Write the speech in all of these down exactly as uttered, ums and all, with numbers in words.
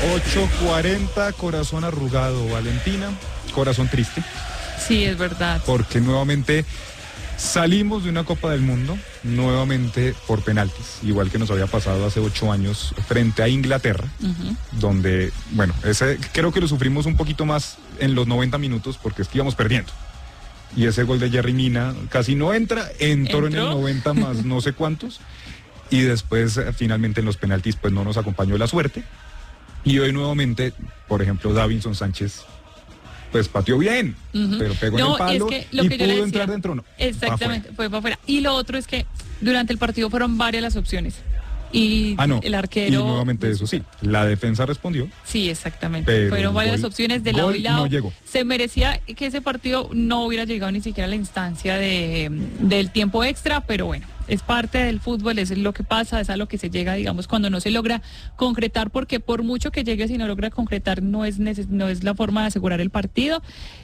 ocho cuarenta, corazón arrugado, Valentina, corazón triste. Sí, es verdad. Porque nuevamente salimos de una Copa del Mundo, nuevamente por penaltis, igual que nos había pasado hace ocho años frente a Inglaterra, uh-huh. donde, bueno, ese creo que lo sufrimos un poquito más en los noventa minutos porque es que íbamos perdiendo. Y ese gol de Yerry Mina casi no entra, entró, ¿Entró? en el noventa más no sé cuántos, y después finalmente en los penaltis pues no nos acompañó la suerte. Y hoy nuevamente, por ejemplo, Davinson Sánchez pues pateó bien, uh-huh. pero pegó no, en el palo es que lo y que pudo decía, entrar dentro, no. Exactamente, fue para afuera. Y lo otro es que durante el partido fueron varias las opciones. Y ah, no. el arquero... Y nuevamente eso sí, la defensa respondió. Sí, exactamente. Fueron varias gol, opciones de lado y lado. No llegó. Se merecía que ese partido no hubiera llegado ni siquiera a la instancia de, del tiempo extra, pero bueno, es parte del fútbol, es lo que pasa, es a lo que se llega, digamos, cuando no se logra concretar, porque por mucho que llegue, si no logra concretar, no es, neces- no es la forma de asegurar el partido.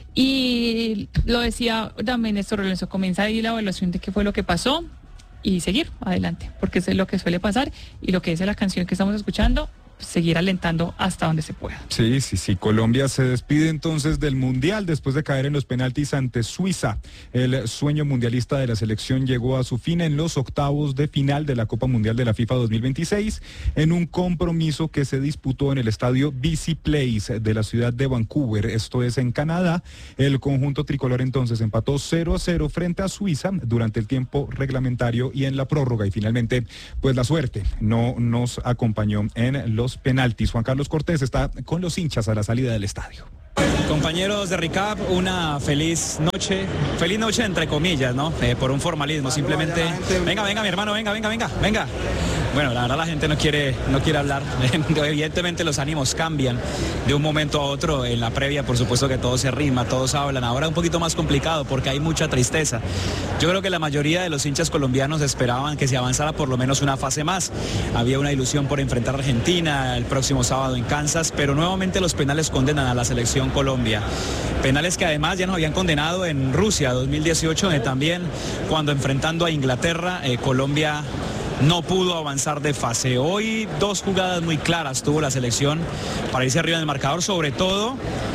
Y lo decía también Néstor Lorenzo, comienza ahí la evaluación de qué fue lo que pasó y seguir adelante, porque eso es lo que suele pasar y lo que dice la canción que estamos escuchando, seguir alentando hasta donde se pueda. Sí, sí, sí. Colombia se despide entonces del Mundial después de caer en los penaltis ante Suiza. El sueño mundialista de la selección llegó a su fin en los octavos de final de la Copa Mundial de la FIFA dos mil veintiséis en un compromiso que se disputó en el estadio B C Place de la ciudad de Vancouver, esto es en Canadá. El conjunto tricolor entonces empató cero a cero frente a Suiza durante el tiempo reglamentario y en la prórroga, y finalmente pues la suerte no nos acompañó en los penaltis. Juan Carlos Cortés está con los hinchas a la salida del estadio. Compañeros de RICAP, una feliz noche, feliz noche entre comillas, ¿no? Eh, por un formalismo, simplemente... Venga, venga, mi hermano, venga, venga, venga, venga. Bueno, la verdad la gente no quiere, no quiere hablar. Evidentemente los ánimos cambian de un momento a otro. En la previa, por supuesto que todo se rima, todos hablan. Ahora es un poquito más complicado porque hay mucha tristeza. Yo creo que la mayoría de los hinchas colombianos esperaban que se avanzara por lo menos una fase más. Había una ilusión por enfrentar a Argentina el próximo sábado en Kansas, pero nuevamente los penales condenan a la selección Colombia. Penales que además ya nos habían condenado en Rusia dos mil dieciocho, donde también cuando enfrentando a Inglaterra, eh, Colombia no pudo avanzar de fase. Hoy dos jugadas muy claras tuvo la selección para irse arriba en el marcador, sobre todo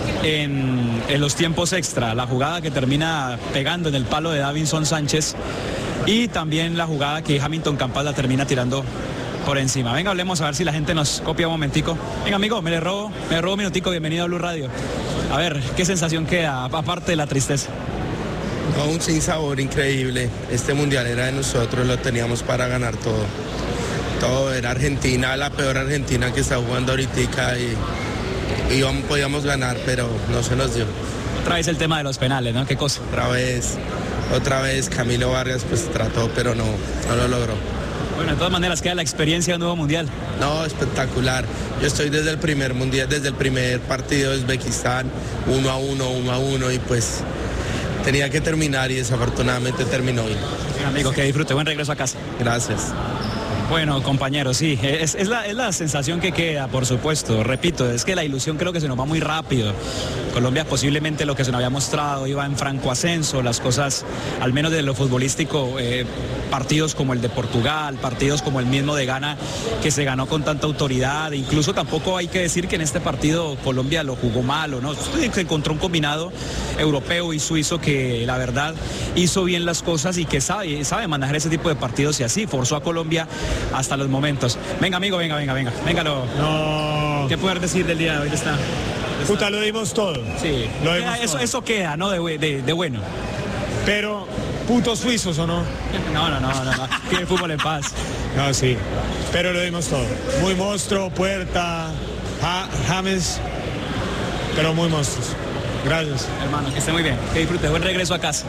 en, en los tiempos extra. La jugada que termina pegando en el palo de Davinson Sánchez y también la jugada que Hamilton Campas la termina tirando por encima. Venga, hablemos a ver si la gente nos copia un momentico. Venga, amigo, me le robo, me le robo un minutico. Bienvenido a Blue Radio. A ver, ¿qué sensación queda aparte de la tristeza? No, un sinsabor increíble. Este mundial era de nosotros, lo teníamos para ganar todo. Todo era Argentina, la peor Argentina que está jugando ahorita, y, y íbamos, podíamos ganar, pero no se nos dio. Otra vez el tema de los penales, ¿no? ¿Qué cosa? Otra vez, otra vez Camilo Vargas pues trató, pero no, no lo logró. Bueno, de todas maneras queda la experiencia de un nuevo mundial. No, espectacular. Yo estoy desde el primer mundial, desde el primer partido de Uzbekistán, uno a uno, uno a uno, y pues tenía que terminar y desafortunadamente terminó bien. Bien, amigo, que disfrute, buen regreso a casa. Gracias. Bueno, compañeros, sí, es, es, la, es la sensación que queda, por supuesto. Repito, es que la ilusión creo que se nos va muy rápido. Colombia posiblemente lo que se nos había mostrado iba en franco ascenso, las cosas, al menos de lo futbolístico, eh, partidos como el de Portugal, partidos como el mismo de Ghana, que se ganó con tanta autoridad. Incluso tampoco hay que decir que en este partido Colombia lo jugó mal, ¿o no? Se encontró un combinado europeo y suizo que la verdad hizo bien las cosas y que sabe, sabe manejar ese tipo de partidos, y así forzó a Colombia hasta los momentos. Venga, amigo, venga, venga, venga. Venga, lo... No. ¿Qué poder decir del día de hoy? Está, está... Puta, lo dimos todo. Sí. Lo Queda, dimos eso, todo. eso queda, ¿no? De, de, de bueno. Pero, putos suizos, ¿o no? No, no, no, no, no. Tiene fútbol en paz. No, sí. Pero lo dimos todo. Muy monstruo, Puerta, ja, James, pero muy monstruos. Gracias. Hermano, que esté muy bien. Que disfrute. Buen regreso a casa.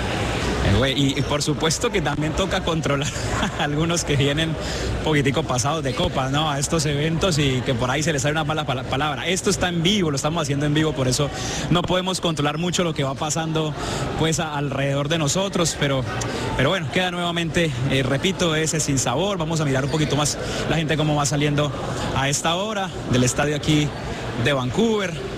Y, y por supuesto que también toca controlar a algunos que vienen un poquitico pasados de copas, ¿no? A estos eventos, y que por ahí se les sale una mala palabra. Esto está en vivo, lo estamos haciendo en vivo, por eso no podemos controlar mucho lo que va pasando pues a, alrededor de nosotros, pero, pero bueno, queda nuevamente, eh, repito, ese sinsabor. Vamos a mirar un poquito más la gente cómo va saliendo a esta hora del estadio aquí de Vancouver.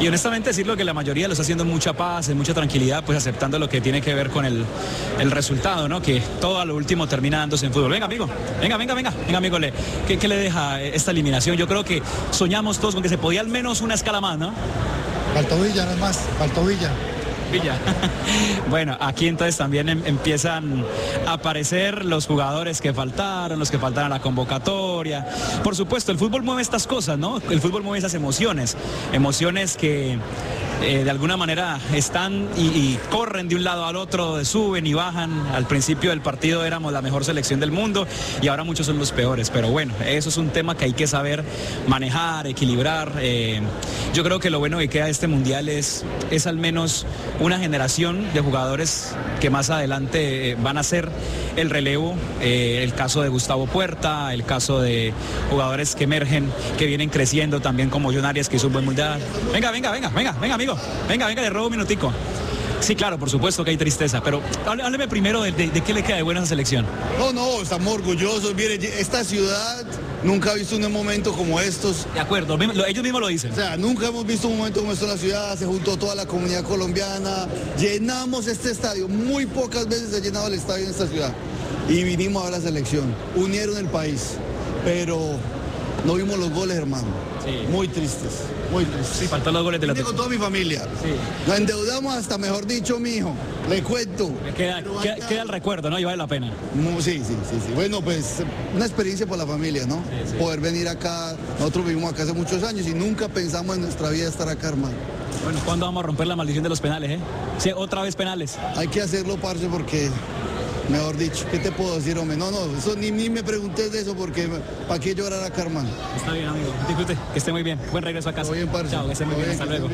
y honestamente decirlo que la mayoría lo está haciendo en mucha paz, en mucha tranquilidad, pues aceptando lo que tiene que ver con el, el resultado, ¿no? Que todo a lo último termina dándose en fútbol. Venga, amigo, venga, venga, venga, venga, amigo, le, ¿qué, ¿qué le deja esta eliminación? Yo creo que soñamos todos con que se podía al menos una escala más, ¿no? Faltó Villa, no es más, faltó Villa. Villa. Bueno, aquí entonces también em, empiezan a aparecer los jugadores que faltaron, los que faltaron a la convocatoria. Por supuesto, el fútbol mueve estas cosas, ¿no? El fútbol mueve esas emociones, emociones que eh, de alguna manera están y, y corren de un lado al otro, suben y bajan. Al principio del partido éramos la mejor selección del mundo y ahora muchos son los peores, pero bueno, eso es un tema que hay que saber manejar, equilibrar. Eh, yo creo que lo bueno que queda de este mundial es, es al menos una generación de jugadores que más adelante van a ser el relevo, eh, el caso de Gustavo Puerta, el caso de jugadores que emergen, que vienen creciendo también como John Arias, que hizo un buen mundial. Venga, venga, venga, venga, venga, amigo, venga, venga, le robo un minutico. Sí, claro, por supuesto que hay tristeza, pero hábleme primero de, de, de qué le queda de buena esa selección. No, no, estamos orgullosos. Mire, esta ciudad nunca ha visto un momento como estos. De acuerdo, ellos mismos lo dicen. O sea, nunca hemos visto un momento como esto en la ciudad. Se juntó toda la comunidad colombiana. Llenamos este estadio. Muy pocas veces se ha llenado el estadio en esta ciudad. Y vinimos a ver la selección. Unieron el país. Pero no vimos los goles, hermano. Sí. Muy tristes. Muy tristes. Sí, faltan los goles de la Vine con toda mi familia. Sí. Nos endeudamos hasta, mejor dicho, mi hijo. Le cuento. Queda, queda, queda el recuerdo, ¿no? Y vale la pena. Sí, sí, sí, sí. Bueno, pues una experiencia para la familia, ¿no? Sí, sí. Poder venir acá. Nosotros vivimos acá hace muchos años y nunca pensamos en nuestra vida estar acá, hermano. Bueno, ¿cuándo vamos a romper la maldición de los penales, eh? Sí, otra vez penales. Hay que hacerlo, parce, porque... Mejor dicho, ¿qué te puedo decir, hombre? No, no, eso ni, ni me preguntes de eso porque ¿para qué llorar acá, hermano? Está bien, amigo. Disfrute, que esté muy bien. Buen regreso a casa. Muy bien, parce. Chao, que esté muy bien, hasta luego.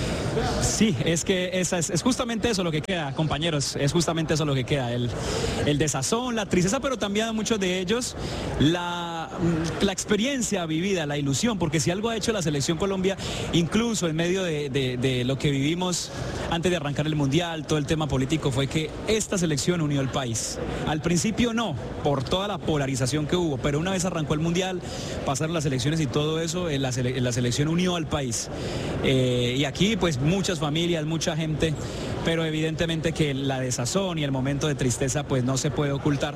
Sí, es que esa es, es justamente eso lo que queda, compañeros, es justamente eso lo que queda, el, el desazón, la tristeza, pero también a muchos de ellos la, la experiencia vivida, la ilusión, porque si algo ha hecho la Selección Colombia, incluso en medio de, de, de lo que vivimos antes de arrancar el Mundial, todo el tema político, fue que esta selección unió al país. Al principio no, por toda la polarización que hubo, pero una vez arrancó el Mundial, pasaron las elecciones y todo eso, la, sele, la selección unió al país. Eh, y aquí pues muchas familias, mucha gente, pero evidentemente que la desazón y el momento de tristeza pues no se puede ocultar.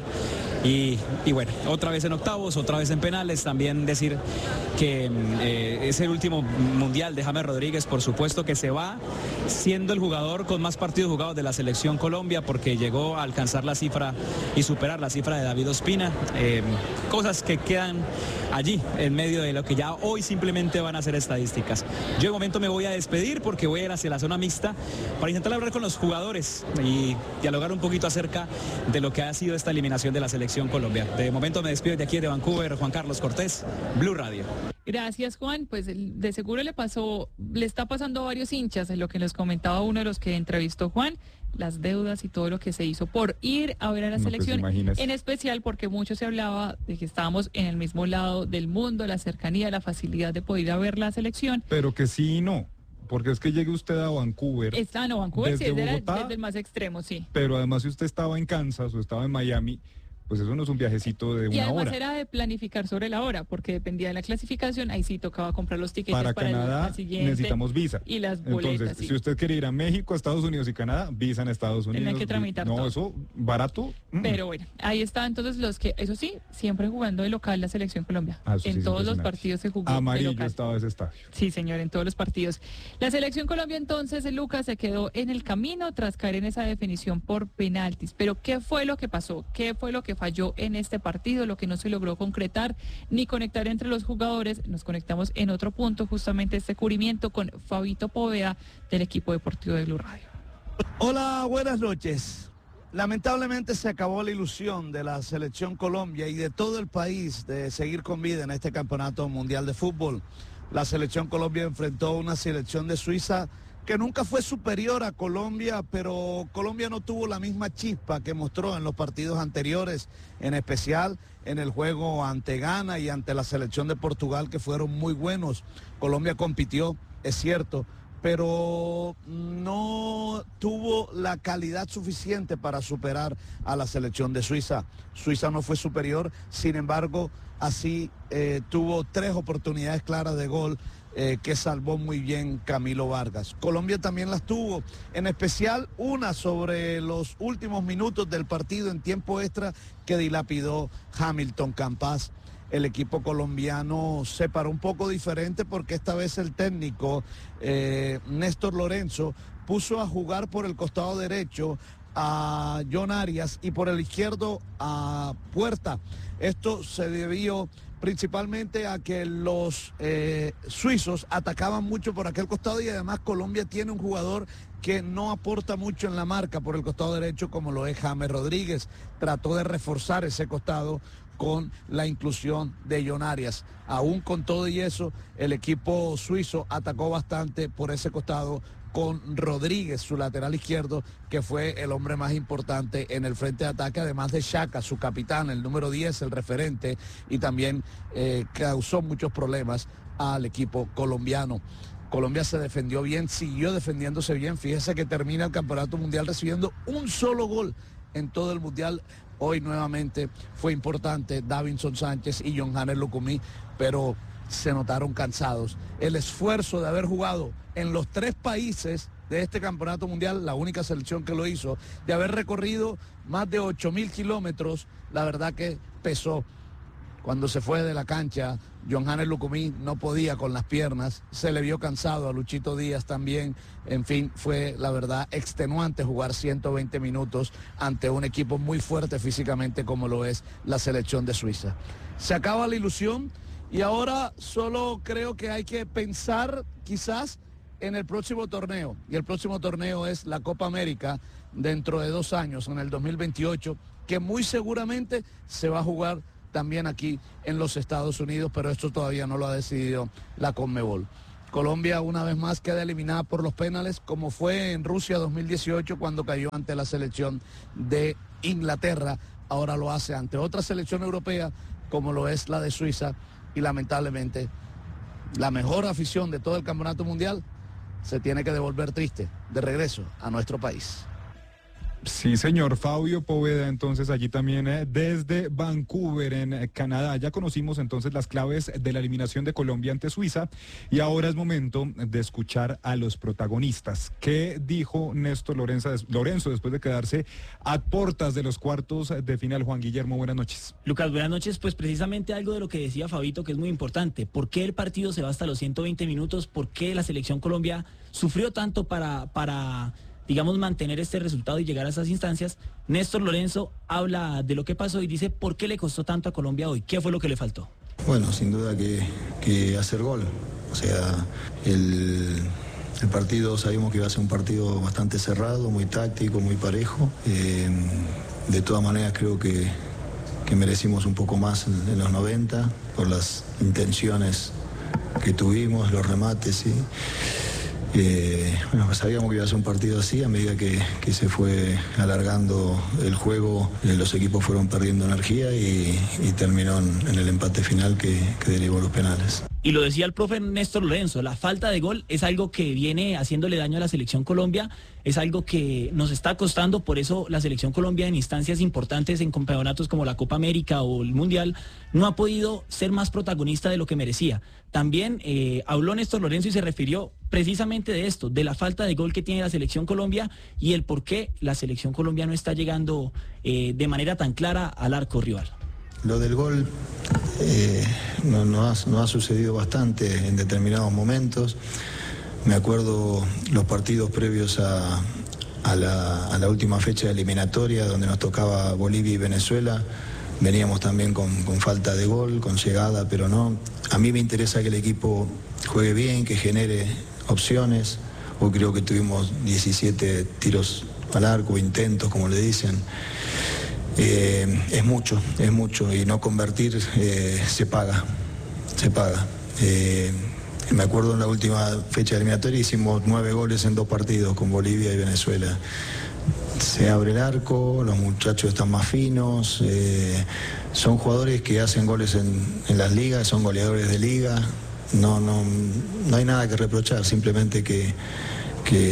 Y, y bueno, otra vez en octavos, otra vez en penales, también decir que eh, es el último mundial de James Rodríguez, por supuesto que se va siendo el jugador con más partidos jugados de la Selección Colombia, porque llegó a alcanzar la cifra y superar la cifra de David Ospina, eh, cosas que quedan allí en medio de lo que ya hoy simplemente van a ser estadísticas. Yo de momento me voy a despedir porque voy a ir hacia la zona mixta para intentar hablar con los jugadores y dialogar un poquito acerca de lo que ha sido esta eliminación de la Selección Colombia. De momento me despido de aquí de Vancouver, Juan Carlos Cortés, Blue Radio. Gracias, Juan. Pues de seguro le pasó, le está pasando a varios hinchas, en lo que nos comentaba uno de los que entrevistó Juan, las deudas y todo lo que se hizo por ir a ver a la no, selección, pues, en especial porque mucho se hablaba de que estábamos en el mismo lado del mundo, la cercanía, la facilidad de poder ir a ver la selección. Pero que sí y no. Porque es que llegue usted a Vancouver. Está, no, Vancouver sí es del más extremo, sí. Pero además si usted estaba en Kansas o estaba en Miami, pues eso no es un viajecito de una hora. Y además hora. era de planificar sobre la hora, porque dependía de la clasificación, ahí sí tocaba comprar los tiquetes para, para Canadá, el siguiente, necesitamos visa. Y las boletas. Entonces, sí. si usted quiere ir a México, a Estados Unidos y Canadá, visa enEstados Unidos. Tienen que tramitar No, todo. eso, barato. Mm. Pero bueno, ahí está entonces los que, eso sí, siempre jugando de local la Selección Colombia. Ah, en sí, todos los partidos se jugó Amarillo de local. estaba ese estadio. Sí, señor, en todos los partidos. La Selección Colombia entonces, Lucas, se quedó en el camino tras caer en esa definición por penaltis. Pero ¿qué fue lo que pasó? ¿Qué fue lo que falló en este partido? Lo que no se logró concretar ni conectar entre los jugadores. Nos conectamos en otro punto, justamente este cubrimiento con Fabito Poveda del equipo deportivo de Blue Radio. Hola, buenas noches. Lamentablemente se acabó la ilusión de la Selección Colombia y de todo el país de seguir con vida en este campeonato mundial de fútbol. La Selección Colombia enfrentó una selección de Suiza que nunca fue superior a Colombia, pero Colombia no tuvo la misma chispa que mostró en los partidos anteriores, en especial en el juego ante Ghana y ante la selección de Portugal, que fueron muy buenos. Colombia compitió, es cierto, pero no tuvo la calidad suficiente para superar a la selección de Suiza. Suiza no fue superior, sin embargo, así eh, tuvo tres oportunidades claras de gol eh, que salvó muy bien Camilo Vargas. Colombia también las tuvo, en especial una sobre los últimos minutos del partido en tiempo extra que dilapidó Hamilton Campas. El equipo colombiano se paró un poco diferente porque esta vez el técnico eh, Néstor Lorenzo puso a jugar por el costado derecho a John Arias y por el izquierdo a Puerta. Esto se debió principalmente a que los eh, suizos atacaban mucho por aquel costado y además Colombia tiene un jugador que no aporta mucho en la marca por el costado derecho como lo es James Rodríguez. Trató de reforzar ese costado con la inclusión de John Arias. Aún con todo y eso, el equipo suizo atacó bastante por ese costado con Rodríguez, su lateral izquierdo, que fue el hombre más importante en el frente de ataque, además de Xhaka, su capitán, el número diez, el referente, y también eh, causó muchos problemas al equipo colombiano. Colombia se defendió bien, siguió defendiéndose bien. Fíjese que termina el Campeonato Mundial recibiendo un solo gol en todo el Mundial. Hoy nuevamente fue importante Davinson Sánchez y Yohannes Lucumí, pero se notaron cansados. El esfuerzo de haber jugado en los tres países de este Campeonato Mundial, la única selección que lo hizo, de haber recorrido más de ocho mil kilómetros, la verdad que pesó. Cuando se fue de la cancha, Yohannes Lucumí no podía con las piernas, se le vio cansado a Luchito Díaz también. En fin, fue la verdad extenuante jugar ciento veinte minutos ante un equipo muy fuerte físicamente como lo es la selección de Suiza. Se acaba la ilusión y ahora solo creo que hay que pensar quizás en el próximo torneo. Y el próximo torneo es la Copa América dentro de dos años, en el dos mil veintiocho, que muy seguramente se va a jugar también aquí en los Estados Unidos, pero esto todavía no lo ha decidido la Conmebol. Colombia una vez más queda eliminada por los penales, como fue en Rusia dos mil dieciocho cuando cayó ante la selección de Inglaterra. Ahora lo hace ante otra selección europea como lo es la de Suiza y lamentablemente la mejor afición de todo el Campeonato Mundial se tiene que devolver triste de regreso a nuestro país. Sí, señor. Fabio Poveda, entonces allí también eh, desde Vancouver, en eh, Canadá. Ya conocimos entonces las claves de la eliminación de Colombia ante Suiza y ahora es momento de escuchar a los protagonistas. ¿Qué dijo Néstor Lorenzo, Lorenzo después de quedarse a puertas de los cuartos de final? Juan Guillermo, buenas noches. Lucas, buenas noches. Pues precisamente algo de lo que decía Fabito, que es muy importante. ¿Por qué el partido se va hasta los ciento veinte minutos? ¿Por qué la selección Colombia sufrió tanto para... para digamos, mantener este resultado y llegar a esas instancias? Néstor Lorenzo habla de lo que pasó y dice por qué le costó tanto a Colombia hoy, qué fue lo que le faltó. Bueno, sin duda que, que hacer gol, o sea, el, el partido sabíamos que iba a ser un partido bastante cerrado, muy táctico, muy parejo, eh, de todas maneras creo que, que merecimos un poco más en, en los noventa, por las intenciones que tuvimos, los remates, ¿sí? Eh, bueno, sabíamos que iba a ser un partido así. A medida que, que se fue alargando el juego, eh, los equipos fueron perdiendo energía y, y terminó en, en el empate final que, que derivó los penales. Y lo decía el profe Néstor Lorenzo, la falta de gol es algo que viene haciéndole daño a la selección Colombia, es algo que nos está costando, por eso la selección Colombia en instancias importantes en campeonatos como la Copa América o el Mundial no ha podido ser más protagonista de lo que merecía. También eh, habló Néstor Lorenzo y se refirió precisamente de esto, de la falta de gol que tiene la selección Colombia y el por qué la selección Colombia no está llegando eh, de manera tan clara al arco rival. Lo del gol eh, no, no, ha, no ha sucedido bastante en determinados momentos. Me acuerdo los partidos previos a, a, la, a la última fecha de eliminatoria, donde nos tocaba Bolivia y Venezuela. Veníamos también con, con falta de gol, con llegada, pero no. A mí me interesa que el equipo juegue bien, que genere opciones. Hoy creo que tuvimos diecisiete tiros al arco, intentos, como le dicen. Eh, es mucho, es mucho, y no convertir eh, se paga, se paga. Eh, me acuerdo en la última fecha eliminatoria hicimos nueve goles en dos partidos con Bolivia y Venezuela. Se abre el arco, los muchachos están más finos, eh, son jugadores que hacen goles en, en las ligas, son goleadores de liga, no, no, no hay nada que reprochar, simplemente que, que,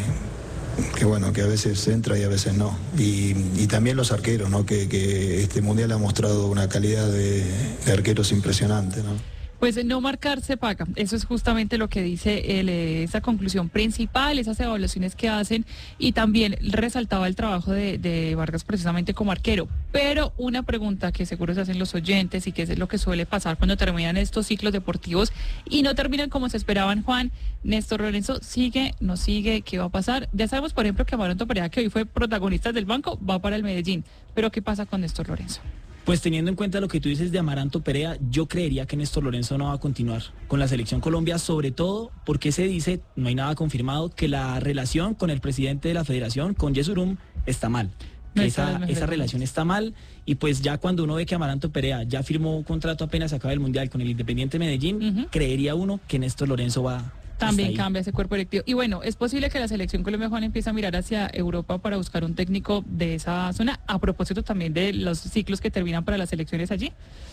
que bueno, que a veces entra y a veces no. Y, y también los arqueros, ¿no? Que, que este mundial ha mostrado una calidad de, de arqueros impresionante, ¿no? Pues no marcar se paga, eso es justamente lo que dice el, esa conclusión principal, esas evaluaciones que hacen, y también resaltaba el trabajo de, de Vargas precisamente como arquero. Pero una pregunta que seguro se hacen los oyentes y que es lo que suele pasar cuando terminan estos ciclos deportivos y no terminan como se esperaban, Juan, Néstor Lorenzo, ¿sigue, no sigue? ¿Qué va a pasar? Ya sabemos, por ejemplo, que Amaranto Perea, que hoy fue protagonista del banco, va para el Medellín, pero ¿qué pasa con Néstor Lorenzo? Pues teniendo en cuenta lo que tú dices de Amaranto Perea, yo creería que Néstor Lorenzo no va a continuar con la Selección Colombia, sobre todo porque se dice, no hay nada confirmado, que la relación con el presidente de la federación, con Yesurum, está mal. No Que está esa, mejor esa relación está mal, y pues ya cuando uno ve que Amaranto Perea ya firmó un contrato apenas acaba el Mundial con el Independiente Medellín, uh-huh. creería uno que Néstor Lorenzo va... También cambia ese cuerpo directivo. Y bueno, es posible que la Selección Colombia, Juan, empiece a mirar hacia Europa para buscar un técnico de esa zona, a propósito también de los ciclos que terminan para las selecciones allí.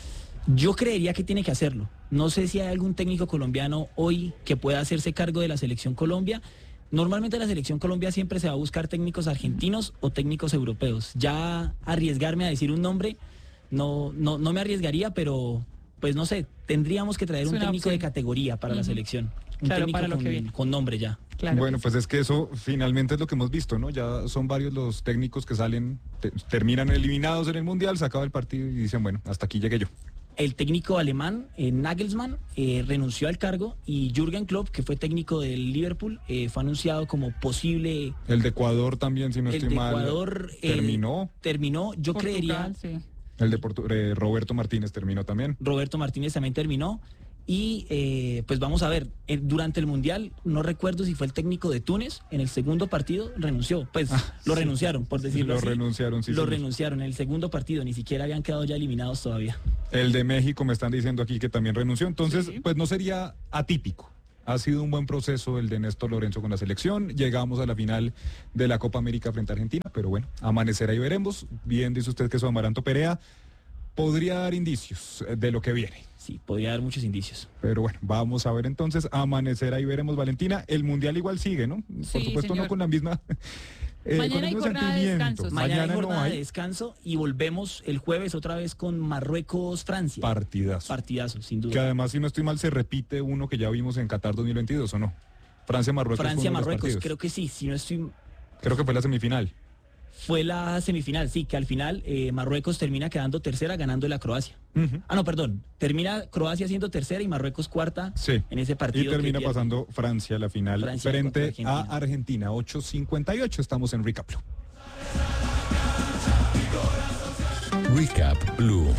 Yo creería que tiene que hacerlo. No sé si hay algún técnico colombiano hoy que pueda hacerse cargo de la Selección Colombia. Normalmente la Selección Colombia siempre se va a buscar técnicos argentinos o técnicos europeos. Ya arriesgarme a decir un nombre, no, no, no me arriesgaría, pero pues no sé, tendríamos que traer un técnico opción de categoría para uh-huh. la selección. Un claro, técnico para lo con, que viene. con nombre ya. Claro bueno, que pues sí. es que eso finalmente es lo que hemos visto, ¿no? Ya son varios los técnicos que salen, te, terminan eliminados en el Mundial, se acaba el partido y dicen, bueno, hasta aquí llegué yo. El técnico alemán, eh, Nagelsmann, eh, renunció al cargo, y Jürgen Klopp, que fue técnico del Liverpool, eh, fue anunciado como posible... El de Ecuador también, si no estoy mal. El de Ecuador... Terminó. Eh, terminó, yo Portugal, creería... Sí. El de Portu eh, Roberto Martínez terminó también. Roberto Martínez también terminó. Y eh, pues vamos a ver, eh, durante el Mundial, no recuerdo si fue el técnico de Túnez, en el segundo partido renunció, pues ah, lo sí, renunciaron, por decirlo lo así. renunciaron, sí. Lo señor. renunciaron en el segundo partido, ni siquiera habían quedado ya eliminados todavía. El de México me están diciendo aquí que también renunció, entonces sí. pues no sería atípico. Ha sido un buen proceso el de Néstor Lorenzo con la selección, llegamos a la final de la Copa América frente a Argentina, pero bueno, amanecerá y veremos. Bien dice usted que su Amaranto Perea podría dar indicios de lo que viene. Sí, podría dar muchos indicios. Pero bueno, vamos a ver entonces, amanecerá y veremos, Valentina. El Mundial igual sigue, ¿no? Por sí, supuesto, señor. no con la misma... Eh, mañana hay jornada de descanso. Mañana, mañana hay jornada no hay. de descanso y volvemos el jueves otra vez con Marruecos-Francia. Partidazo. Partidazo, sin duda. Que además, si no estoy mal, se repite uno que ya vimos en Qatar dos mil veintidós, ¿o no? Francia-Marruecos. Francia-Marruecos, creo que sí, si no estoy... Creo que fue la semifinal. Fue la semifinal, sí, que al final eh, Marruecos termina quedando tercera ganando la Croacia. Uh-huh. Ah, no, perdón, termina Croacia siendo tercera y Marruecos cuarta sí. en ese partido. Y termina pasando Francia a la final Francia frente Argentina. a Argentina, ocho cincuenta y ocho, estamos en Recap Blue. Recap Blue.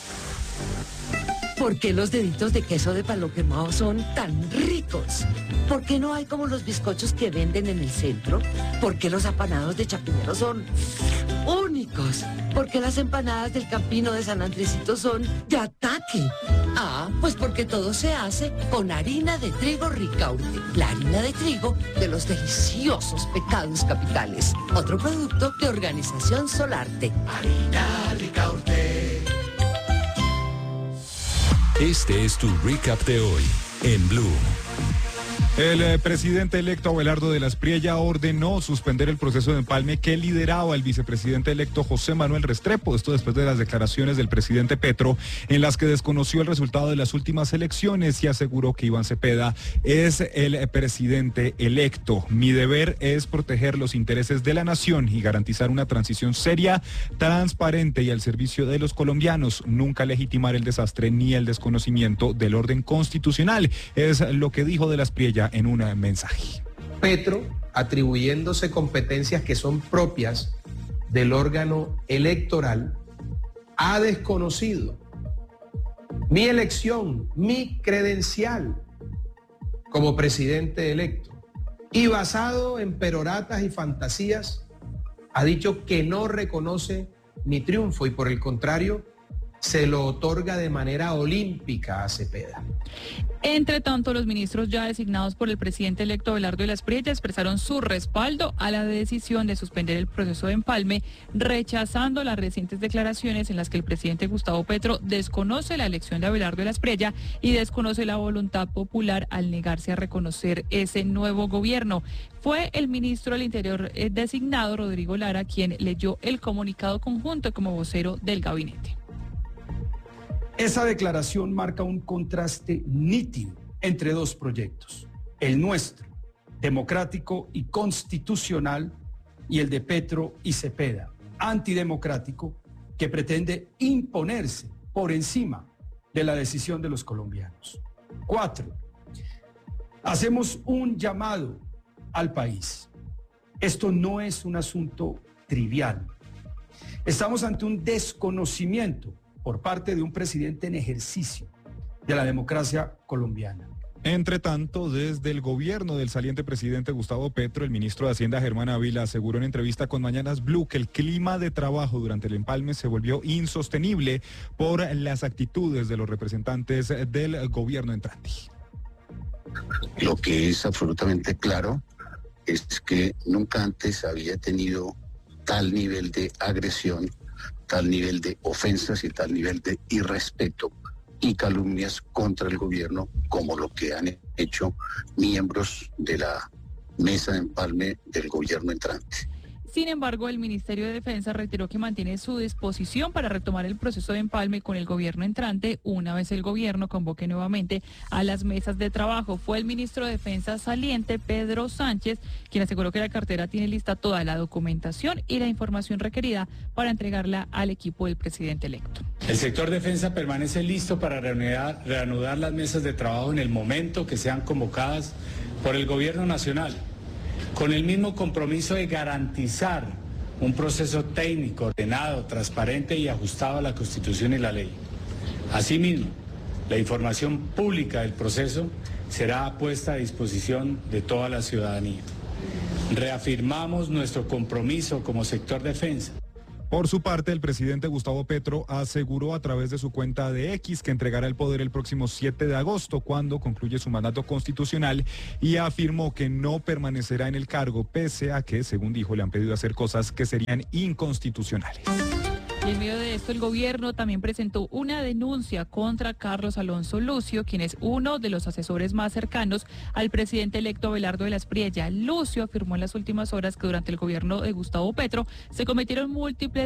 ¿Por qué los deditos de queso de palo quemado son tan ricos? ¿Por qué no hay como los bizcochos que venden en el centro? ¿Por qué los apanados de Chapinero son únicos? ¿Por qué las empanadas del Campino de San Andresito son de ataque? Ah, pues porque todo se hace con harina de trigo Ricaurte, la harina de trigo de los deliciosos pecados capitales. Otro producto de Organización Solarte. Harina Ricaurte. Este es tu recap de hoy en Blue. El eh, presidente electo Abelardo de la Espriella ordenó suspender el proceso de empalme que lideraba el vicepresidente electo José Manuel Restrepo. Esto después de las declaraciones del presidente Petro, en las que desconoció el resultado de las últimas elecciones y aseguró que Iván Cepeda es el eh, presidente electo. Mi deber es proteger los intereses de la nación y garantizar una transición seria, transparente y al servicio de los colombianos. Nunca legitimar el desastre ni el desconocimiento del orden constitucional. Es lo que dijo de la Espriella en un mensaje. Petro, atribuyéndose competencias que son propias del órgano electoral, ha desconocido mi elección, mi credencial como presidente electo, y basado en peroratas y fantasías, ha dicho que no reconoce mi triunfo y por el contrario, se lo otorga de manera olímpica a Cepeda. Entre tanto, los ministros ya designados por el presidente electo Abelardo de la Espriella expresaron su respaldo a la decisión de suspender el proceso de empalme, rechazando las recientes declaraciones en las que el presidente Gustavo Petro desconoce la elección de Abelardo de la Espriella y desconoce la voluntad popular al negarse a reconocer ese nuevo gobierno. Fue el ministro del Interior eh, designado, Rodrigo Lara, quien leyó el comunicado conjunto como vocero del gabinete. Esa declaración marca un contraste nítido entre dos proyectos, el nuestro, democrático y constitucional, y el de Petro y Cepeda, antidemocrático, que pretende imponerse por encima de la decisión de los colombianos. Cuatro, hacemos un llamado al país. Esto no es un asunto trivial. Estamos ante un desconocimiento por parte de un presidente en ejercicio de la democracia colombiana. Entre tanto, desde el gobierno del saliente presidente Gustavo Petro, el ministro de Hacienda Germán Ávila aseguró en entrevista con Mañanas Blue que el clima de trabajo durante el empalme se volvió insostenible por las actitudes de los representantes del gobierno entrante. Lo que es absolutamente claro es que nunca antes había tenido tal nivel de agresión, tal nivel de ofensas y tal nivel de irrespeto y calumnias contra el gobierno como lo que han hecho miembros de la mesa de empalme del gobierno entrante. Sin embargo, el Ministerio de Defensa reiteró que mantiene su disposición para retomar el proceso de empalme con el gobierno entrante una vez el gobierno convoque nuevamente a las mesas de trabajo. Fue el ministro de Defensa saliente, Pedro Sánchez, quien aseguró que la cartera tiene lista toda la documentación y la información requerida para entregarla al equipo del presidente electo. El sector defensa permanece listo para reanudar, reanudar las mesas de trabajo en el momento que sean convocadas por el gobierno nacional, con el mismo compromiso de garantizar un proceso técnico, ordenado, transparente y ajustado a la Constitución y la ley. Asimismo, la información pública del proceso será puesta a disposición de toda la ciudadanía. Reafirmamos nuestro compromiso como sector defensa. Por su parte, el presidente Gustavo Petro aseguró a través de su cuenta de X que entregará el poder el próximo siete de agosto, cuando concluye su mandato constitucional, y afirmó que no permanecerá en el cargo, pese a que, según dijo, le han pedido hacer cosas que serían inconstitucionales. Y en medio de esto, el gobierno también presentó una denuncia contra Carlos Alonso Lucio, quien es uno de los asesores más cercanos al presidente electo Abelardo de la Espriella. Lucio afirmó en las últimas horas que durante el gobierno de Gustavo Petro se cometieron múltiples